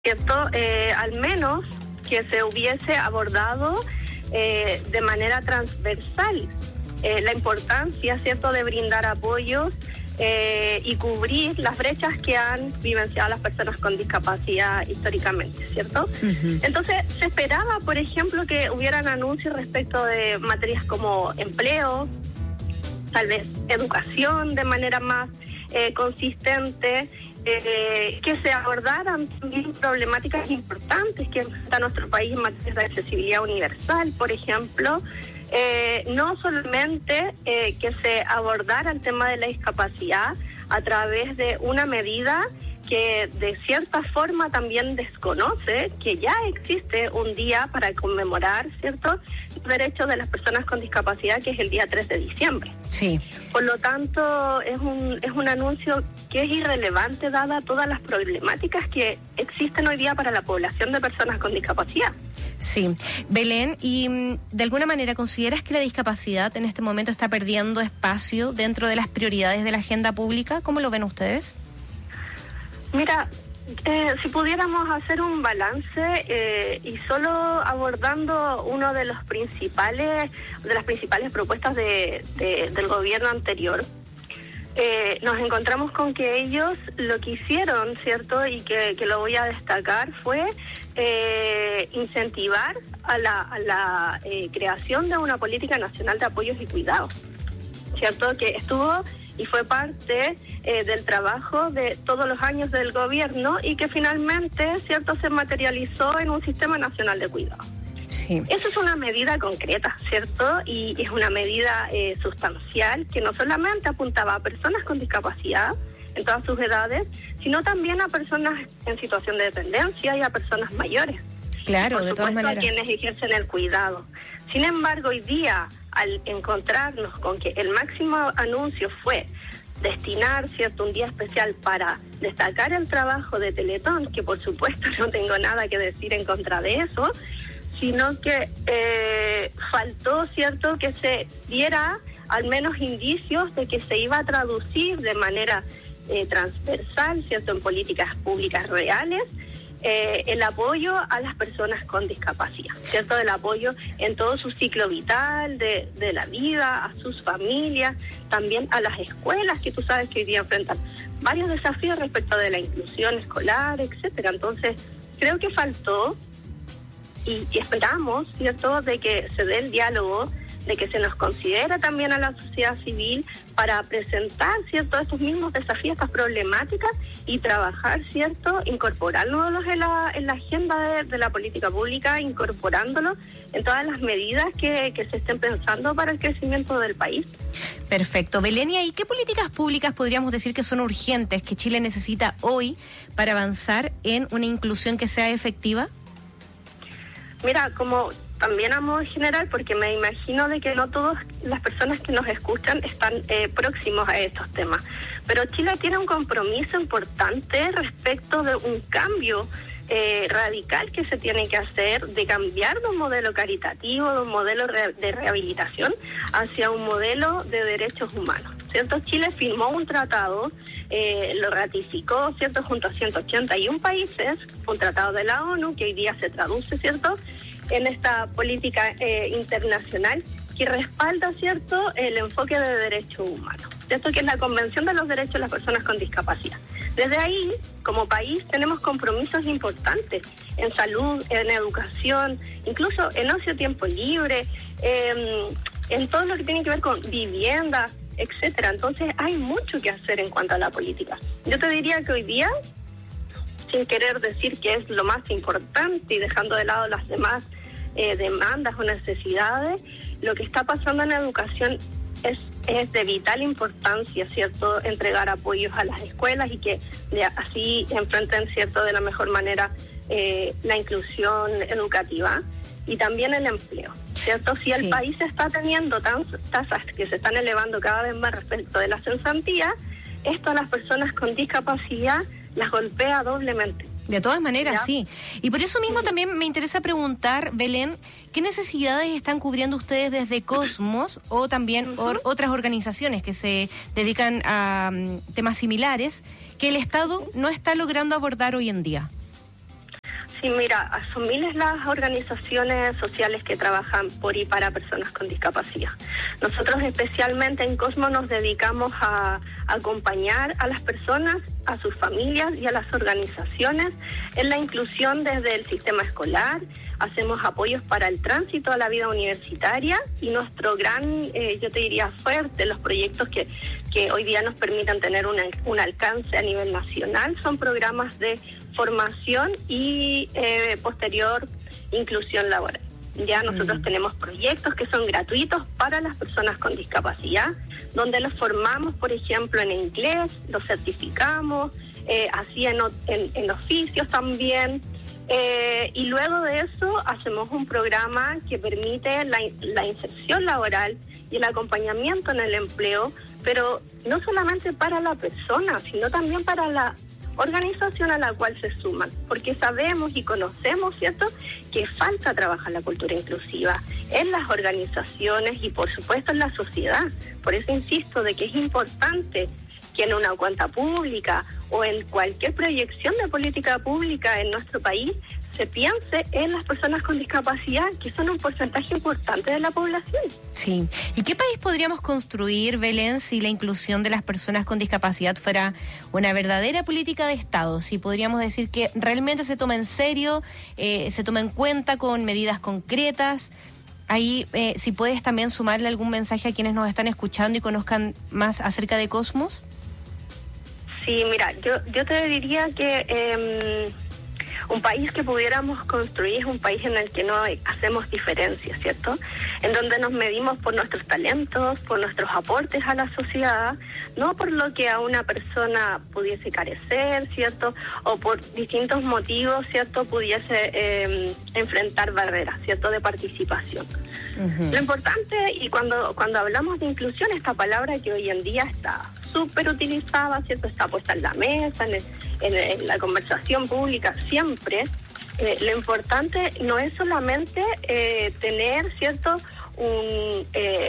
¿cierto? Al menos que se hubiese abordado de manera transversal la importancia, ¿cierto?, de brindar apoyos y cubrir las brechas que han vivenciado las personas con discapacidad históricamente, ¿cierto? Uh-huh. Entonces, se esperaba, por ejemplo, que hubieran anuncios respecto de materias como empleo, tal vez educación de manera más consistente, que se abordaran también problemáticas importantes que está nuestro país en materia de accesibilidad universal, por ejemplo. No solamente que se abordara el tema de la discapacidad a través de una medida que de cierta forma también desconoce que ya existe un día para conmemorar, ¿cierto?, los derechos de las personas con discapacidad, que es el día 3 de diciembre. Sí. Por lo tanto, es un anuncio que es irrelevante dada todas las problemáticas que existen hoy día para la población de personas con discapacidad. Sí. Belén, ¿y de alguna manera consideras que la discapacidad en este momento está perdiendo espacio dentro de las prioridades de la agenda pública? ¿Cómo lo ven ustedes? Mira, si pudiéramos hacer un balance y solo abordando uno de las principales propuestas del gobierno anterior, nos encontramos con que ellos lo que hicieron, ¿cierto?, y que lo voy a destacar, fue incentivar a la creación de una política nacional de apoyos y cuidados, ¿cierto?, que estuvo y fue parte del trabajo de todos los años del gobierno y que finalmente, ¿cierto?, se materializó en un sistema nacional de cuidado. Sí. Eso es una medida concreta, ¿cierto? Y es una medida sustancial que no solamente apuntaba a personas con discapacidad en todas sus edades, sino también a personas en situación de dependencia y a personas mayores. Claro, de todas maneras. A quienes ejercen el cuidado. Sin embargo, hoy día, al encontrarnos con que el máximo anuncio fue destinar, ¿cierto?, un día especial para destacar el trabajo de Teletón, que por supuesto no tengo nada que decir en contra de eso, sino que faltó, ¿cierto?, que se diera al menos indicios de que se iba a traducir de manera transversal, ¿cierto?, en políticas públicas reales, el apoyo a las personas con discapacidad, ¿cierto?, el apoyo en todo su ciclo vital de la vida, a sus familias, también a las escuelas, que tú sabes que hoy día enfrentan varios desafíos respecto de la inclusión escolar, etcétera. Entonces, creo que faltó y esperamos, ¿cierto?, de que se dé el diálogo, de que se nos considere también a la sociedad civil para presentar, ¿cierto?, estos mismos desafíos, estas problemáticas y trabajar, ¿cierto?, incorporarlos en la agenda de la política pública, incorporándolo en todas las medidas que se estén pensando para el crecimiento del país. Perfecto. Belén, ¿y qué políticas públicas podríamos decir que son urgentes, que Chile necesita hoy para avanzar en una inclusión que sea efectiva? Mira, como también a modo general, porque me imagino de que no todas las personas que nos escuchan están próximos a estos temas, pero Chile tiene un compromiso importante respecto de un cambio radical que se tiene que hacer, de cambiar de un modelo caritativo, de un modelo de rehabilitación hacia un modelo de derechos humanos, ¿cierto? Chile firmó un tratado, lo ratificó, ¿cierto?, junto a 181 países, un tratado de la ONU que hoy día se traduce, ¿cierto?, en esta política internacional que respalda, ¿cierto?, el enfoque de derechos humanos, ¿cierto?, que es la Convención de los Derechos de las Personas con Discapacidad. Desde ahí, como país, tenemos compromisos importantes en salud, en educación, incluso en ocio, tiempo libre, en todo lo que tiene que ver con vivienda, etcétera. Entonces, hay mucho que hacer en cuanto a la política. Yo te diría que hoy día, sin querer decir que es lo más importante y dejando de lado las demás demandas o necesidades, lo que está pasando en la educación es de vital importancia, ¿cierto?, entregar apoyos a las escuelas y que así enfrenten, ¿cierto?, de la mejor manera la inclusión educativa y también el empleo, ¿cierto? Si el país está teniendo tasas que se están elevando cada vez más respecto de la cesantía, esto a las personas con discapacidad las golpea doblemente. De todas maneras, ¿ya? Sí. Y por eso mismo también me interesa preguntar, Belén, ¿qué necesidades están cubriendo ustedes desde Cosmos o también otras organizaciones que se dedican a temas similares que el Estado no está logrando abordar hoy en día? Sí, mira, son miles las organizaciones sociales que trabajan por y para personas con discapacidad. Nosotros especialmente en Cosmo nos dedicamos a acompañar a las personas, a sus familias y a las organizaciones en la inclusión desde el sistema escolar. Hacemos apoyos para el tránsito a la vida universitaria y nuestro gran, yo te diría, fuerte, los proyectos que hoy día nos permitan tener un alcance a nivel nacional son programas de formación y posterior inclusión laboral. Ya nosotros tenemos proyectos que son gratuitos para las personas con discapacidad, donde los formamos, por ejemplo, en inglés, los certificamos, así en oficios también. Y luego de eso hacemos un programa que permite la inserción laboral y el acompañamiento en el empleo, pero no solamente para la persona, sino también para la organización a la cual se suman, porque sabemos y conocemos, ¿cierto?, que falta trabajar la cultura inclusiva en las organizaciones y por supuesto en la sociedad. Por eso insisto de que es importante que en una cuenta pública o en cualquier proyección de política pública en nuestro país se piense en las personas con discapacidad, que son un porcentaje importante de la población. Sí. ¿Y qué país podríamos construir, Belén, si la inclusión de las personas con discapacidad fuera una verdadera política de Estado? Si podríamos decir que realmente se toma en serio, se toma en cuenta con medidas concretas. Ahí, si puedes también sumarle algún mensaje a quienes nos están escuchando y conozcan más acerca de Cosmos. Sí, mira, yo te diría que un país que pudiéramos construir es un país en el que no hacemos diferencias, ¿cierto? En donde nos medimos por nuestros talentos, por nuestros aportes a la sociedad, no por lo que a una persona pudiese carecer, ¿cierto? O por distintos motivos, ¿cierto? Pudiese enfrentar barreras, ¿cierto? De participación. Uh-huh. Lo importante, y cuando hablamos de inclusión, esta palabra que hoy en día está súper utilizada, ¿cierto? Está puesta en la mesa, en la conversación pública siempre. Lo importante no es solamente tener, ¿cierto?, un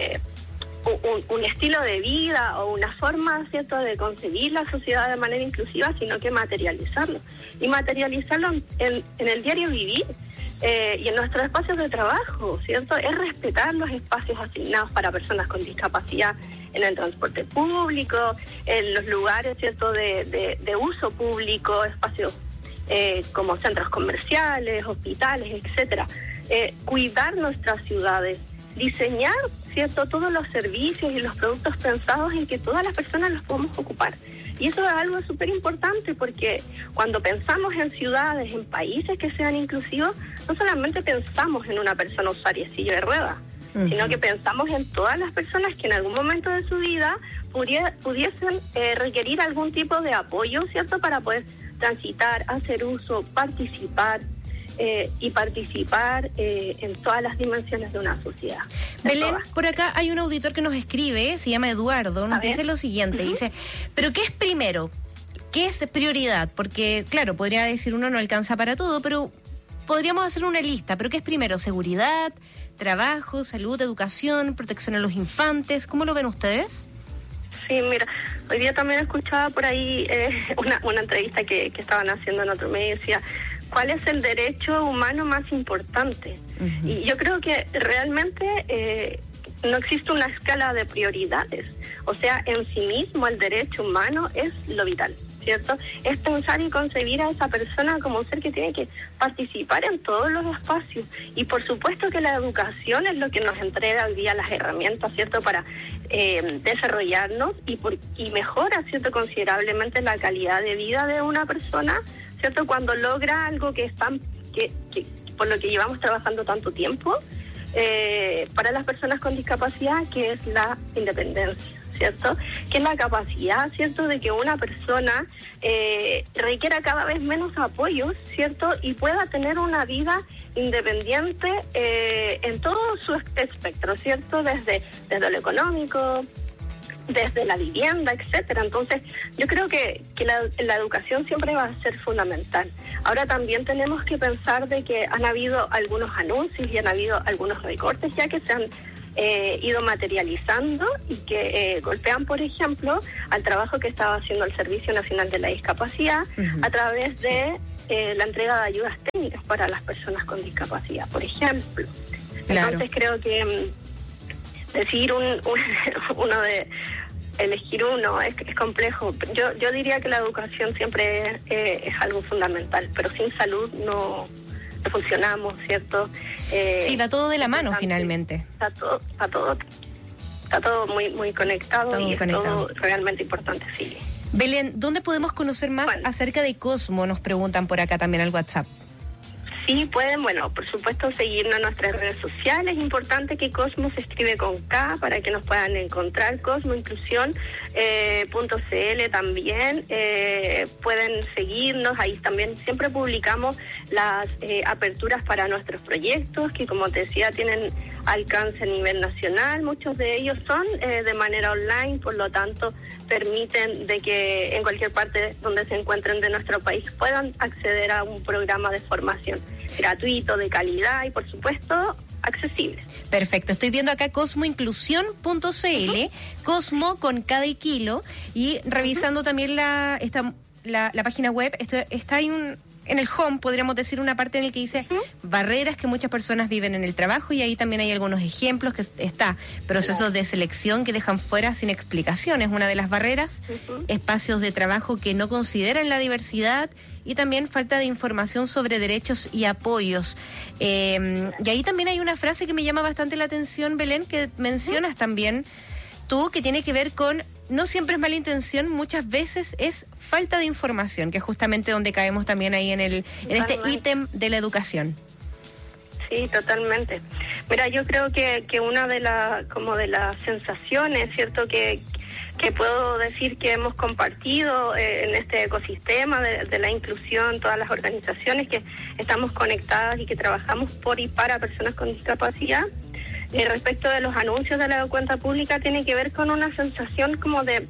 estilo de vida o una forma, ¿cierto?, de concebir la sociedad de manera inclusiva, sino que materializarlo. Y materializarlo en el diario vivir y en nuestros espacios de trabajo, ¿cierto? Es respetar los espacios asignados para personas con discapacidad en el transporte público, en los lugares, ¿cierto?, de uso público, espacios como centros comerciales, hospitales, etcétera. Cuidar nuestras ciudades, diseñar, ¿cierto?, todos los servicios y los productos pensados en que todas las personas los podemos ocupar. Y eso es algo súper importante porque cuando pensamos en ciudades, en países que sean inclusivos, no solamente pensamos en una persona usuaria de silla de ruedas, sino que pensamos en todas las personas que en algún momento de su vida pudiesen requerir algún tipo de apoyo, ¿cierto?, para poder transitar, hacer uso, participar en todas las dimensiones de una sociedad. Belén, por acá hay un auditor que nos escribe, se llama Eduardo, nos dice lo siguiente, dice, ¿pero qué es primero? ¿Qué es prioridad? Porque, claro, podría decir uno no alcanza para todo, pero podríamos hacer una lista, pero ¿qué es primero? ¿Seguridad, trabajo, salud, educación, protección a los infantes? ¿Cómo lo ven ustedes? Sí, mira, hoy día también escuchaba por ahí una entrevista que estaban haciendo en otro medio y decía, ¿cuál es el derecho humano más importante? Uh-huh. Y yo creo que realmente no existe una escala de prioridades. O sea, en sí mismo el derecho humano es lo vital, ¿cierto? Es pensar y concebir a esa persona como un ser que tiene que participar en todos los espacios. Y por supuesto que la educación es lo que nos entrega hoy día las herramientas, ¿cierto?, para desarrollarnos y mejora, ¿cierto?, considerablemente la calidad de vida de una persona, ¿cierto?, cuando logra algo que por lo que llevamos trabajando tanto tiempo para las personas con discapacidad, que es la independencia, ¿cierto?, que es la capacidad, ¿cierto?, de que una persona requiera cada vez menos apoyos, ¿cierto?, y pueda tener una vida independiente en todo su espectro, ¿cierto?, desde lo económico, desde la vivienda, etcétera. Entonces, yo creo que la educación siempre va a ser fundamental. Ahora también tenemos que pensar de que han habido algunos anuncios y han habido algunos recortes ya que se han ido materializando y que golpean, por ejemplo, al trabajo que estaba haciendo el Servicio Nacional de la Discapacidad a través de la entrega de ayudas técnicas para las personas con discapacidad, por ejemplo. Claro. Entonces creo que decidir elegir uno es complejo. Yo diría que la educación siempre es algo fundamental, pero sin salud no funcionamos, ¿cierto? Sí, va todo de la mano finalmente. Está todo muy muy conectado todo y conectado. Es todo realmente importante, sí. Belén, ¿dónde podemos conocer más acerca de Cosmo? Nos preguntan por acá también al WhatsApp. Sí, pueden, por supuesto, seguirnos en nuestras redes sociales. Es importante que Cosmo se escribe con K para que nos puedan encontrar. Cosmo Inclusión .cl también. Pueden seguirnos. Ahí también siempre publicamos las aperturas para nuestros proyectos, que como te decía, tienen alcance a nivel nacional. Muchos de ellos son de manera online, por lo tanto, permiten de que en cualquier parte donde se encuentren de nuestro país puedan acceder a un programa de formación gratuito, de calidad y, por supuesto, accesible. Perfecto, estoy viendo acá cosmoinclusión.cl, Cosmo con cada kilo, y revisando también la página web, está ahí en el home, podríamos decir, una parte en la que dice barreras que muchas personas viven en el trabajo, y ahí también hay algunos ejemplos que está procesos de selección que dejan fuera sin explicaciones. Una de las barreras, espacios de trabajo que no consideran la diversidad, y también falta de información sobre derechos y apoyos. Y ahí también hay una frase que me llama bastante la atención, Belén, que mencionas también tú, que tiene que ver con: no siempre es mala intención, muchas veces es falta de información, que es justamente donde caemos también ahí en este ítem de la educación. Sí, totalmente. Mira, yo creo que una de las sensaciones, ¿cierto?, que puedo decir que hemos compartido en este ecosistema de la inclusión, todas las organizaciones que estamos conectadas y que trabajamos por y para personas con discapacidad, respecto de los anuncios de la cuenta pública, tiene que ver con una sensación como de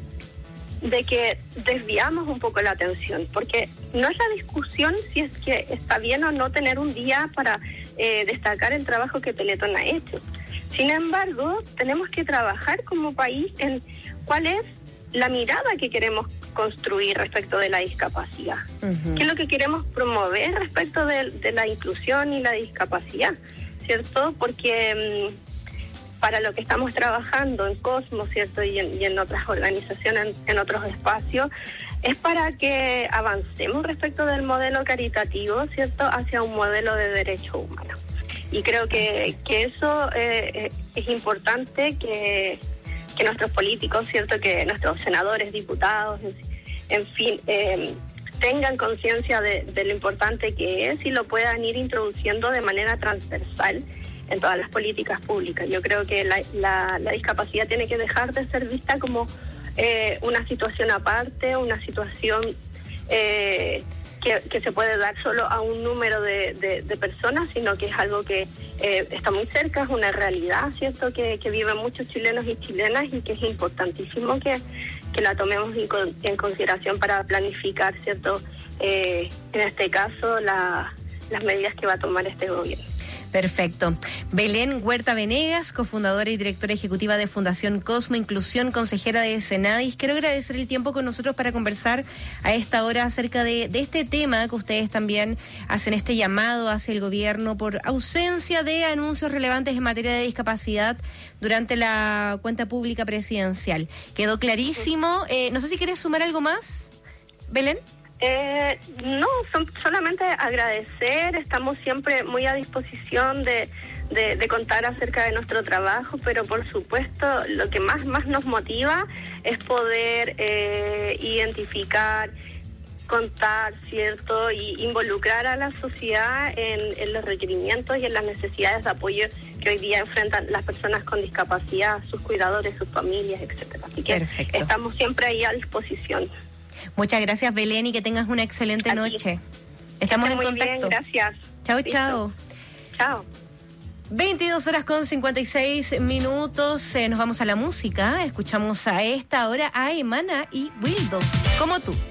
que desviamos un poco la atención, porque no es la discusión si es que está bien o no tener un día para destacar el trabajo que Teletón ha hecho. Sin embargo, tenemos que trabajar como país en cuál es la mirada que queremos construir respecto de la discapacidad. ¿Qué es lo que queremos promover respecto de la inclusión y la discapacidad? ¿Cierto? Porque para lo que estamos trabajando en Cosmo, ¿cierto?, y en otras organizaciones, en otros espacios, es para que avancemos respecto del modelo caritativo, ¿cierto?, hacia un modelo de derechos humanos. Y creo que eso es importante que nuestros políticos, ¿cierto?, que nuestros senadores, diputados, en fin, tengan conciencia de lo importante que es y lo puedan ir introduciendo de manera transversal en todas las políticas públicas. Yo creo que la discapacidad tiene que dejar de ser vista como una situación aparte, una situación que se puede dar solo a un número de personas, sino que es algo que está muy cerca, es una realidad, ¿cierto?, que viven muchos chilenos y chilenas, y que es importantísimo que la tomemos en consideración para planificar, ¿cierto?, en este caso las medidas que va a tomar este gobierno. Perfecto. Belén Huerta Venegas, cofundadora y directora ejecutiva de Fundación Cosmo Inclusión, consejera de Senadis. Quiero agradecer el tiempo con nosotros para conversar a esta hora acerca de este tema, que ustedes también hacen este llamado hacia el gobierno por ausencia de anuncios relevantes en materia de discapacidad durante la cuenta pública presidencial. Quedó clarísimo. No sé si quieres sumar algo más, Belén. No, solamente agradecer. Estamos siempre muy a disposición de contar acerca de nuestro trabajo, pero por supuesto lo que más nos motiva es poder identificar, contar, ¿cierto?, y involucrar a la sociedad en los requerimientos y en las necesidades de apoyo que hoy día enfrentan las personas con discapacidad, sus cuidadores, sus familias, etcétera. Así que estamos siempre ahí a disposición. Muchas gracias, Belén, y que tengas una excelente noche. Estamos en contacto. Bien, gracias. Chao, chao. Chao. 22:56. Nos vamos a la música. Escuchamos a esta hora a Emana y Wildo, Como tú.